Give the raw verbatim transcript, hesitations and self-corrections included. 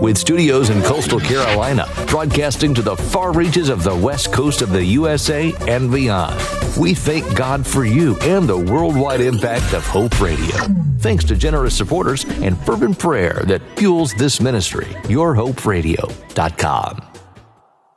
With studios in coastal Carolina, broadcasting to the far reaches of the west coast of the U S A and beyond. We thank God for you and the worldwide impact of Hope Radio. Thanks to generous supporters and fervent prayer that fuels this ministry. your hope radio dot com.